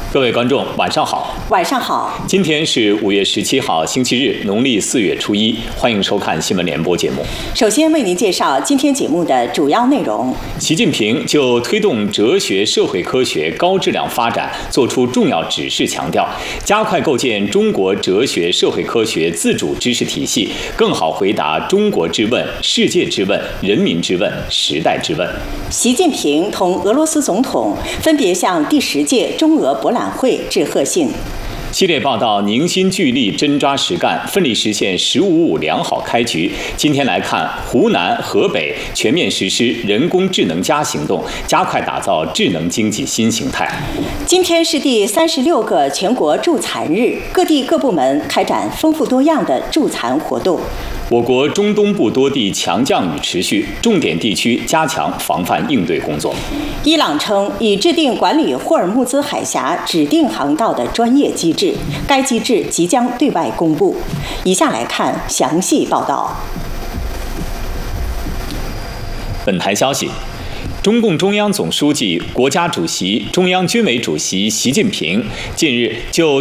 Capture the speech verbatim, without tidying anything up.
各位观众，晚上好。 晚上好。 今天是五月十七号，星期日，农历四月初一。欢迎收看新闻联播节目。 首先为您介绍今天节目的主要内容。 习近平就推动哲学、社会科学高质量发展作出重要指示，强调加快构建中国哲学、社会科学自主知识体系，更好回答中国之问、世界之问、人民之问、时代之问。 习近平同俄罗斯总统分别向第十届中俄博览会致贺信。 系列报道凝心聚力、真抓实干，奋力实现“十五五”良好开局。今天来看湖南、河北全面实施人工智能加行动，加快打造智能经济新形态。 今天是第三十六个全国助残日，各地各部门开展丰富多样的助残活动。 我国中东部多地强降雨持续，重点地区加强防范应对工作。 伊朗称已制定管理霍尔木兹海峡指定航道的专业机制，该机制即将对外公布。以下来看详细报道。 本台消息。中共中央总书记、国家主席、中央军委主席习近平近日就